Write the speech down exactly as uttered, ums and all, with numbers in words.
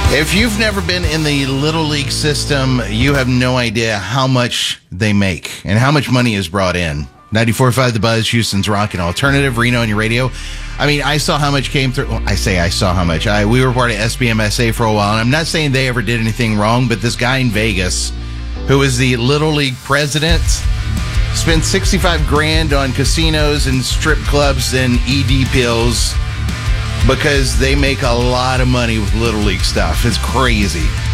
If you've never been in the Little League system, you have no idea how much they make and how much money is brought in. ninety-four point five The Buzz, Houston's Rock and Alternative, Reno on your radio. I mean, I saw how much came through. Well, I say I saw how much. I We were part of S B M S A for a while, and I'm not saying they ever did anything wrong, but this guy in Vegas, who is the Little League president, spent sixty-five grand on casinos and strip clubs and E D pills because they make a lot of money with Little League stuff. It's crazy.